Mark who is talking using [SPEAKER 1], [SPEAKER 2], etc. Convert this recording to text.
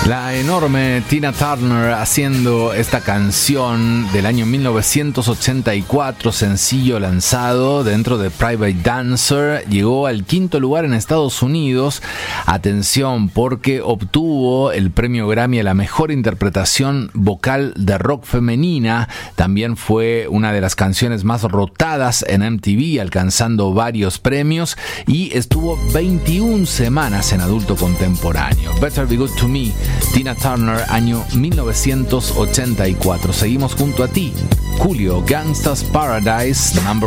[SPEAKER 1] La enorme Tina Turner haciendo esta canción del año 1984, sencillo lanzado dentro de Private Dancer, llegó al 5º lugar en Estados Unidos. Atención, porque obtuvo el premio Grammy a la mejor interpretación vocal de rock femenina. También fue una de las canciones más rotadas en MTV, alcanzando varios premios, y estuvo 21 semanas en adulto contemporáneo. Better Be Good to Me, Tina Turner, año 1984. Seguimos junto a ti, Julio, Gangsta's Paradise, number